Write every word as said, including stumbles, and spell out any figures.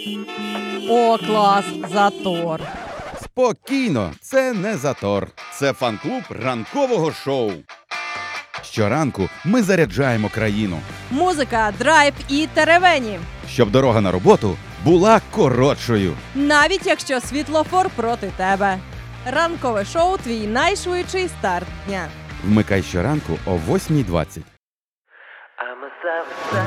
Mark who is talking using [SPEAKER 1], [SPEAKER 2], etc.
[SPEAKER 1] О, клас, затор.
[SPEAKER 2] Спокійно, це не затор. Це фан-клуб ранкового шоу. Щоранку ми заряджаємо країну,
[SPEAKER 1] Музика, драйв і теревені.
[SPEAKER 2] щоб дорога на роботу була коротшою.
[SPEAKER 1] Навіть якщо світлофор проти тебе. Ранкове шоу – твій найшвидший старт дня.
[SPEAKER 2] Вмикай щоранку о восьмій двадцять.